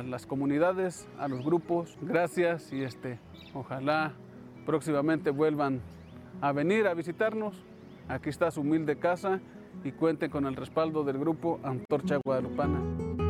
a las comunidades, a los grupos. Gracias y ojalá próximamente vuelvan a venir a visitarnos. Aquí está su humilde casa y cuenten con el respaldo del grupo Antorcha Guadalupana.